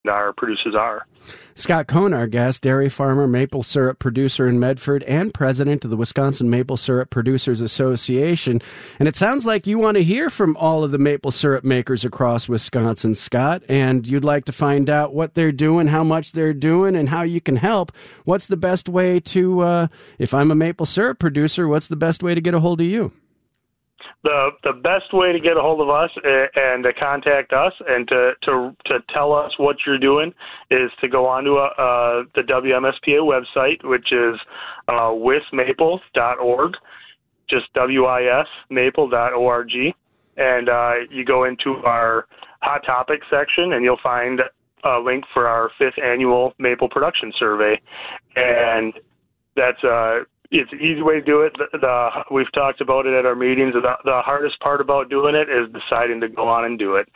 our producers are. Scott Cohn, our guest, dairy farmer, maple syrup producer in Medford, and president of the Wisconsin Maple Syrup Producers Association. And it sounds like you want to hear from all of the maple syrup makers across Wisconsin, Scott, and you'd like to find out what they're doing, how much they're doing, and how you can help. What's the best way to, if I'm a maple syrup producer, what's the best way to get a hold of you? The best way to get a hold of us and to contact us and to tell us what you're doing is to go onto the WMSPA website, which is wismaple.org, just WIS maple.org, and you go into our Hot Topics section and you'll find a link for our 5th annual Maple Production Survey, and that's it's an easy way to do it. We've talked about it at our meetings. The hardest part about doing it is deciding to go on and do it.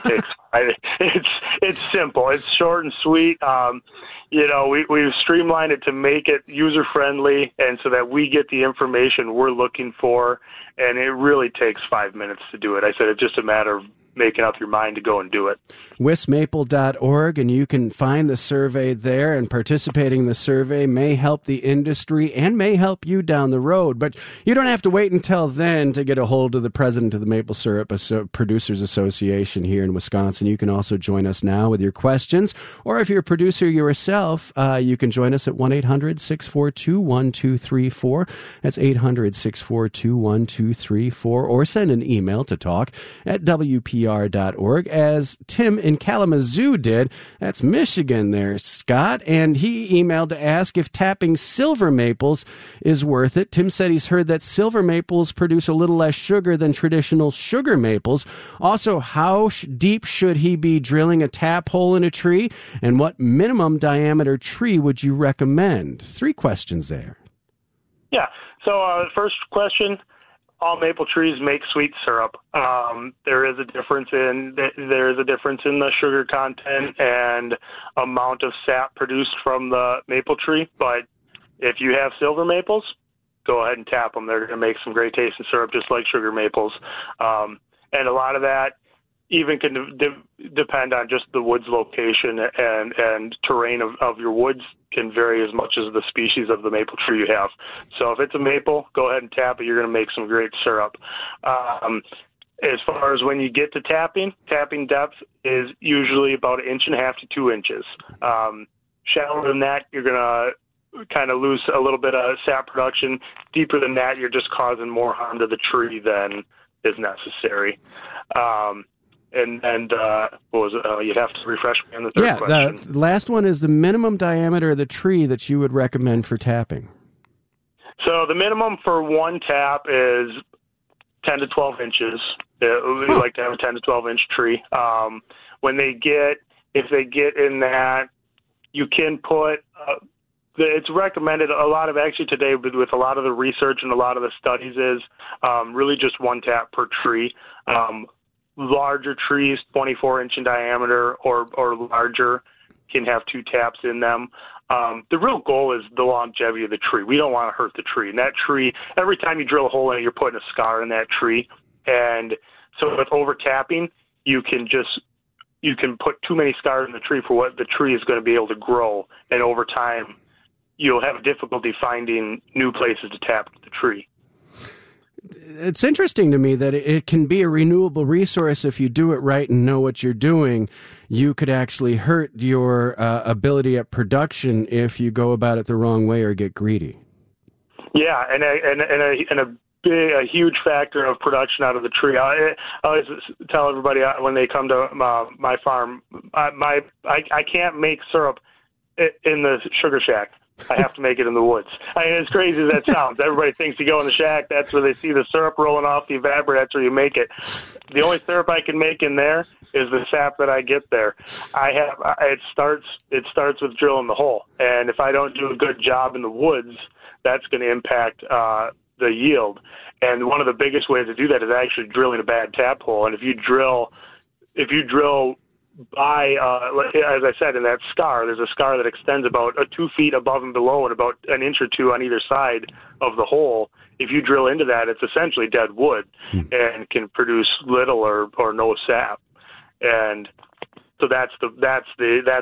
It's simple. It's short and sweet. We've streamlined it to make it user friendly, and so that we get the information we're looking for. And it really takes 5 minutes to do it. I said it's just a matter of making up your mind to go and do it. wismaple.org, and you can find the survey there, and participating in the survey may help the industry and may help you down the road. But you don't have to wait until then to get a hold of the president of the Maple Syrup Producers Association here in Wisconsin. You can also join us now with your questions, or if you're a producer yourself, you can join us at 1-800-642-1234. That's 800-642-1234, or send an email to talk@WPR.org, as Tim in Kalamazoo did. That's Michigan there, Scott. And he emailed to ask if tapping silver maples is worth it. Tim said he's heard that silver maples produce a little less sugar than traditional sugar maples. Also, how deep should he be drilling a tap hole in a tree? And what minimum diameter tree would you recommend? 3 questions there. Yeah. So first question, all maple trees make sweet syrup. There is a difference in the sugar content and amount of sap produced from the maple tree. But if you have silver maples, go ahead and tap them. They're going to make some great tasting syrup, just like sugar maples. And a lot of that even can depend on just the wood's location and terrain of your woods can vary as much as the species of the maple tree you have. So if it's a maple, go ahead and tap it. You're going to make some great syrup. As far as when you get to tapping depth is usually about 1.5 to 2 inches. Shallower than that, you're going to kind of lose a little bit of sap production. Deeper than that, you're just causing more harm to the tree than is necessary. And what was it? You'd have to refresh me on the third question. The last one is the minimum diameter of the tree that you would recommend for tapping. So the minimum for one tap is 10 to 12 inches. We like to have a 10 to 12 inch tree. If they get in that, you can put. It's recommended a lot of actually today with a lot of the research and a lot of the studies is really just one tap per tree. Larger trees, 24 inch in diameter or larger, can have 2 taps in them. The real goal is the longevity of the tree. We don't want to hurt the tree. And that tree, every time you drill a hole in it, you're putting a scar in that tree. And so with over tapping, you can put too many scars in the tree for what the tree is going to be able to grow. And over time, you'll have difficulty finding new places to tap the tree. It's interesting to me that it can be a renewable resource if you do it right and know what you're doing. You could actually hurt your ability at production if you go about it the wrong way or get greedy. Yeah, and a huge factor of production out of the tree. I always tell everybody when they come to my farm, I can't make syrup in the sugar shack. I have to make it in the woods. I mean, as crazy as that sounds, everybody thinks you go in the shack, that's where they see the syrup rolling off the evaporator, that's where you make it. The only syrup I can make in there is the sap that I get there. It starts with drilling the hole, and if I don't do a good job in the woods, that's going to impact the yield. And one of the biggest ways to do that is actually drilling a bad tap hole. And if you drill by, as I said, in that scar, there's a scar that extends about 2 feet above and below and about an inch or two on either side of the hole. If you drill into that, it's essentially dead wood and can produce little or no sap. And So that's